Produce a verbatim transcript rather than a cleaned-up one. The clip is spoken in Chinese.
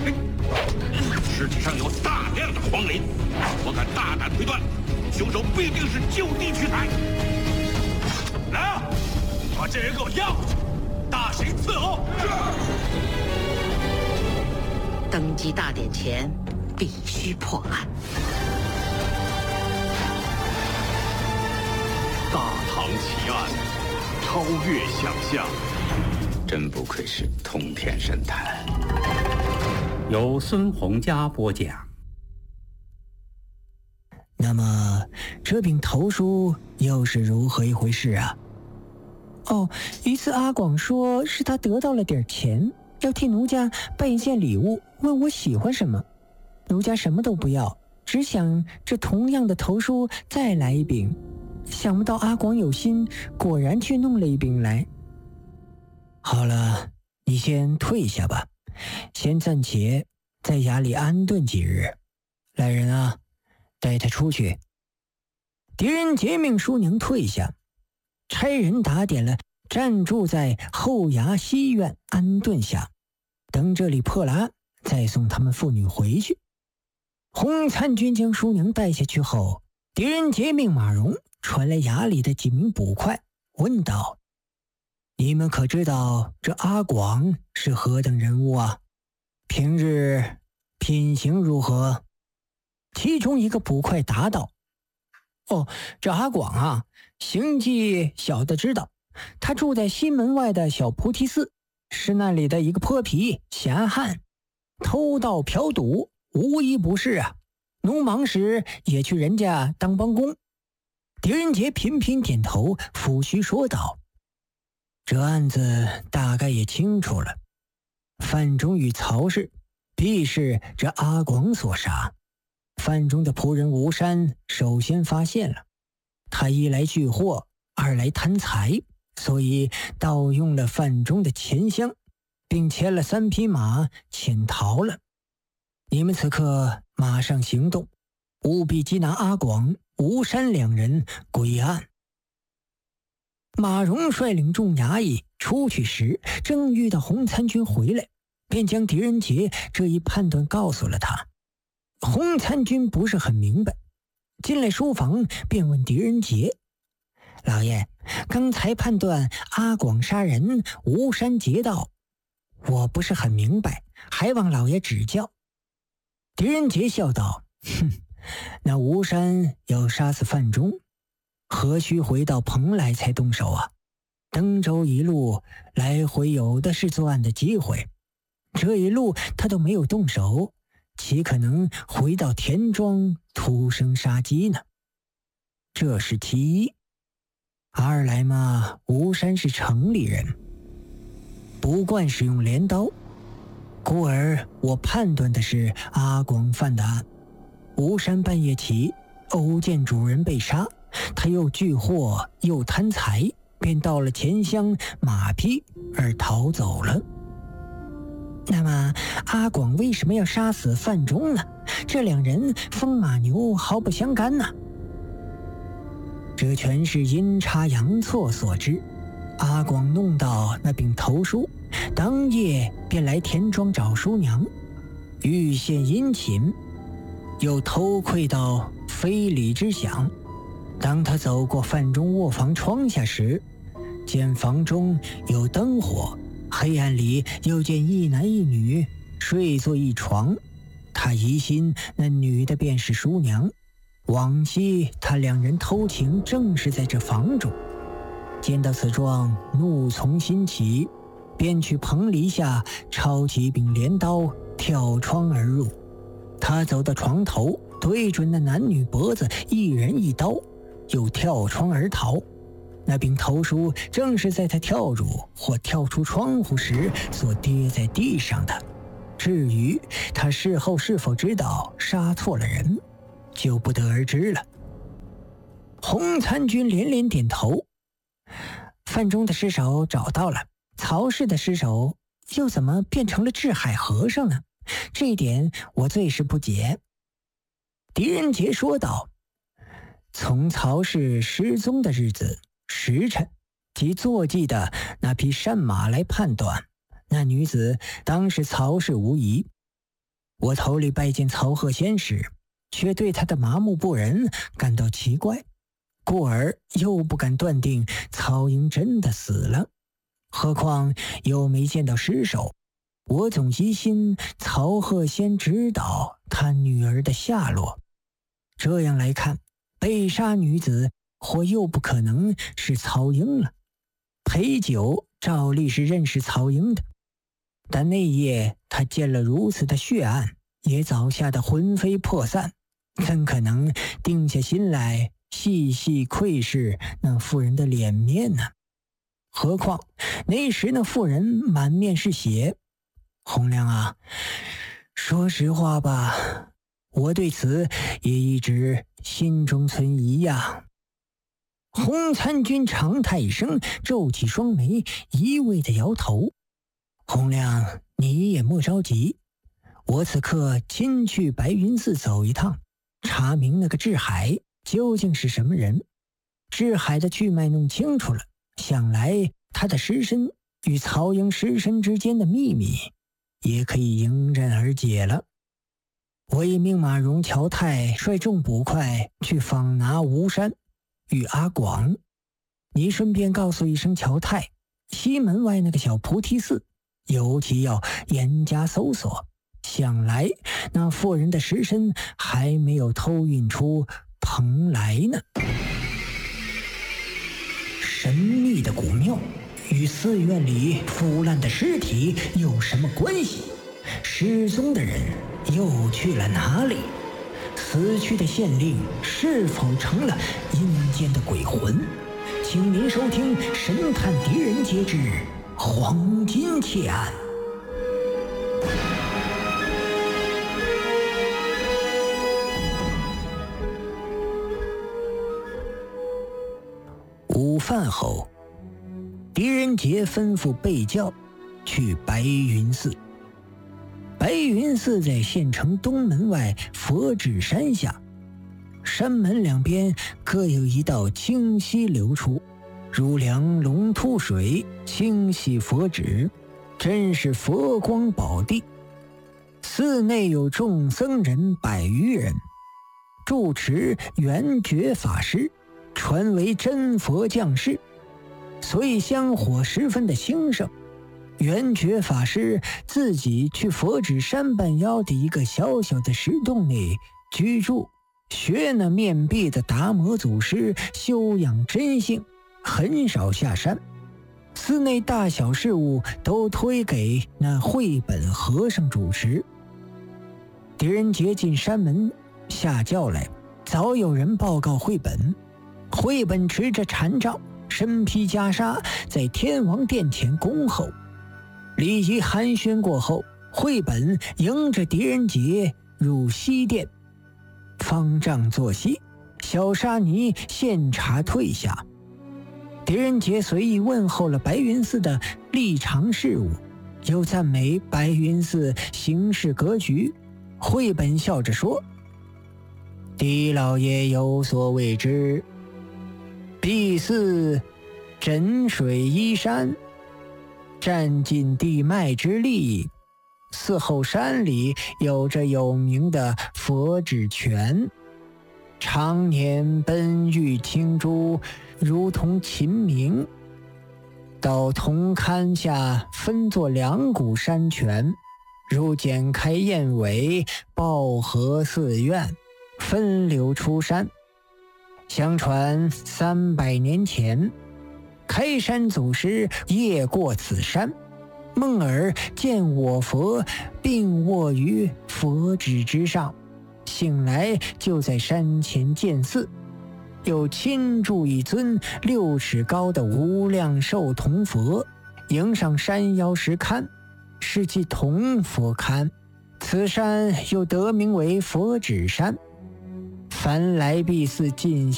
尸体上有大量的黄磷，我敢大胆推断，凶手必定是就地取材。来啊，把这人给我押回去，大刑伺候。 是。登基大典前，必须破案。 大唐奇案，超越想象。 真不愧是通天神探。 由孙洪佳播讲。 那么这柄头书又是如何一回事啊？哦，一次阿广说是他得到了点钱，要替奴家办一件礼物，问我喜欢什么。奴家什么都不要，只想这同样的头书再来一柄。想不到阿广有心，果然去弄了一柄来。好了，你先退下吧，先暂且在衙里安顿几日。来人啊，带他出去。狄仁杰命叔娘退下，差人打点了，暂住在后衙西院安顿下，等这里破了案，再送他们父女回去。洪参军将叔娘带下去后，狄仁杰命马荣传来衙里的几名捕快，问道：你们可知道这阿广是何等人物啊？平日品行如何？其中一个捕快答道：哦，这阿广啊，行迹小的知道，他住在西门外的小菩提寺，是那里的一个泼皮闲汉，偷盗嫖赌无一不是啊，农忙时也去人家当帮工。狄仁杰频频点头，抚须说道：这案子大概也清楚了，范中与曹氏必是这阿广所杀。范中的仆人吴山首先发现了，他一来聚货，二来贪财，所以盗用了范中的钱箱，并牵了三匹马潜逃了。你们此刻马上行动，务必缉拿阿广、吴山两人归案。马荣率领众衙役出去时，正遇到洪参军回来，便将狄仁杰这一判断告诉了他。洪参军不是很明白，进来书房便问狄仁杰：老爷，刚才判断阿广杀人，吴山劫道，我不是很明白，还望老爷指教。狄仁杰笑道：哼，那吴山要杀死范中，何须回到蓬莱才动手啊？登州一路来回有的是作案的机会，这一路他都没有动手，岂可能回到田庄徒生杀机呢？这是其一。二来嘛，吴山是城里人，不惯使用镰刀，故而我判断的是阿广犯的案。吴山半夜起偶见主人被杀，他又聚货又贪财，便盗了钱箱马匹而逃走了。那么阿广为什么要杀死范中呢？这两人风马牛毫不相干呢？这全是阴差阳错所致。阿广弄到那柄头书，当夜便来田庄找叔娘，欲献殷勤，又偷窥到非礼之想。当他走过范中卧房窗下时，见房中有灯火，黑暗里又见一男一女睡坐一床，他疑心那女的便是叔娘。往昔他两人偷情正是在这房中，见到此状，怒从心起，便去棚篱下抄起一柄镰刀，跳窗而入。他走到床头，对准那男女脖子，一人一刀，又跳窗而逃。那柄头书正是在他跳入或跳出窗户时所跌在地上的。至于他事后是否知道杀错了人，就不得而知了。洪参军连连点头。范中的尸首找到了，曹氏的尸首又怎么变成了智海和尚呢？这一点我最是不解。狄仁杰说道：从曹氏失踪的日子、时辰及坐骑的那匹善马来判断，那女子当是曹氏无疑。 我头里拜见曹鹤仙时，却对他的麻木不仁感到奇怪，故而又不敢断定曹营真的死了。何况又没见到尸首，我总疑心曹鹤仙知道他女儿的下落。这样来看，被杀女子或又不可能是曹英了。裴九照例是认识曹英的，但那夜他见了如此的血案，也早吓得魂飞魄散，怎可能定下心来细细窥视那妇人的脸面呢？何况那时那妇人满面是血。洪亮啊，说实话吧，我对此也一直心中存疑呀。洪参军长叹一声，皱起双眉，一味的摇头。洪亮，你也莫着急，我此刻亲去白云寺走一趟，查明那个智海究竟是什么人。智海的去脉弄清楚了，想来他的尸身与曹营尸身之间的秘密也可以迎刃而解了。我已命马荣、乔泰率众捕快去访拿吴山与阿广，你顺便告诉一声乔泰，西门外那个小菩提寺尤其要严加搜索，想来那妇人的尸身还没有偷运出蓬莱呢。神秘的古庙与寺院里腐烂的尸体有什么关系？失踪的人又去了哪里？死去的县令是否成了阴间的鬼魂？请您收听《神探狄仁杰之黄金窃案》。午饭后，狄仁杰吩咐备轿去白云寺。白云寺在县城东门外佛指山下，山门两边各有一道清溪流出，如梁龙吐水，清洗佛指，真是佛光宝地。寺内有众僧人百余人，住持圆觉法师传为真佛降世，所以香火十分的兴盛。圆觉法师自己去佛指山半腰的一个小小的石洞内居住，学那面壁的达摩祖师修养真性，很少下山。寺内大小事务都推给那慧本和尚主持。狄仁杰进山门下轿来，早有人报告慧本。慧本持着禅杖，身披袈裟，在天王殿前恭候。礼仪寒暄过后，慧本迎着狄仁杰入西殿，方丈坐息，小沙弥献茶退下。狄仁杰随意问候了白云寺的历常事务，又赞美白云寺行事格局。慧本笑着说：“狄老爷有所未知，敝寺枕水依山，占尽地脉之力，寺后山里有着有名的佛指泉，常年奔玉清珠，如同秦明。到铜龛下分作两股山泉，如剪开燕尾，抱合寺院，分流出山。相传三百年前，开山祖师夜过此山，梦尔见我佛并卧于佛指之上，醒来就在山前建寺，又亲铸一尊六尺高的无量寿铜佛，迎上山腰石龛，是即铜佛龛。此山又得名为佛指山。凡来敝寺进